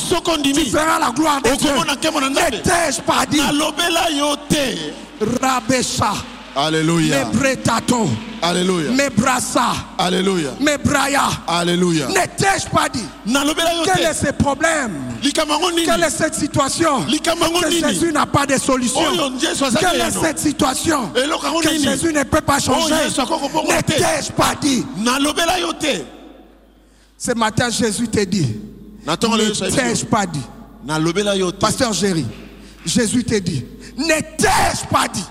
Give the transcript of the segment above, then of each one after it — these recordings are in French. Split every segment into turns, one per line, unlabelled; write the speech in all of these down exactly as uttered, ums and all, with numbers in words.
tu verras la gloire de Dieu. Ne t'ai-je pas dit? Rabesha.
Alléluia.
Me bretato.
Alléluia.
Me brassa.
Alléluia.
Me braya.
Alléluia.
Ne t'ai-je pas dit? Quel est ce problème? Quelle est cette situation? Que Jésus n'a pas de solution. Quelle est cette situation? Que Jésus ne peut pas changer. Ne t'ai-je pas dit? Ce matin, Jésus te dit. Ne t'ai-je pas dit? Pasteur Géry, Jésus te dit. Ne t'ai-je pas dit?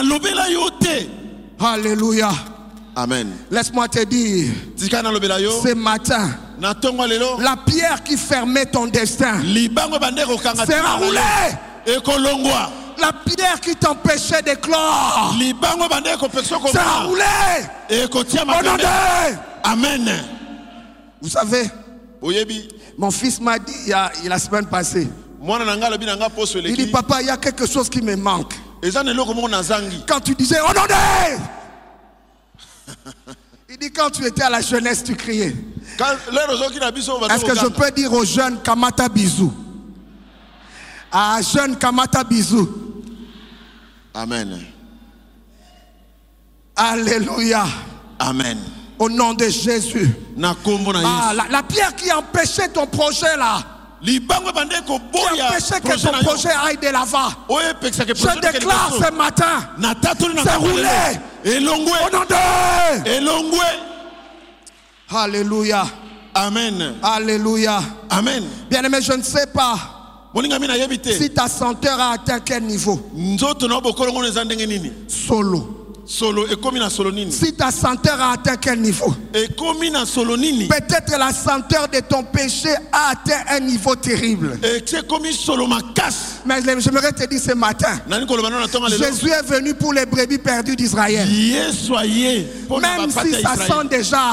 Alléluia.
Amen.
Laisse-moi te dire, ce matin, la pierre qui fermait ton destin sera roulée. La pierre qui t'empêchait d'éclore sera roulée. Au nom de...
Amen.
Vous savez, mon fils m'a dit il y a, la semaine passée, il dit, papa, il y a quelque chose qui me manque. Quand tu disais, oh non, il dit, quand tu étais à la jeunesse, tu criais. Est-ce que je peux dire aux jeunes, Kamata bisou? À jeunes, Kamata bisou.
Amen.
Alléluia.
Amen.
Au nom de Jésus. Ah, la, la pierre qui empêchait ton projet là. Qui empêchait que ton projet aille de l'avant. Je déclare ce matin, c'est roulé. Au nom de... Alléluia.
Amen.
Alléluia.
Amen.
Bien aimé, je ne sais pas si ta senteur a atteint quel niveau. Solo.
Solo et comme solo nini.
Si ta senteur a atteint quel niveau?
Et comme solo nini.
Peut-être la senteur de ton péché a atteint un niveau terrible.
Et c'est comme solo ma casse.
Mais j'aimerais te dire ce matin, Jésus est venu pour les brebis perdues d'Israël. Même si ça sent déjà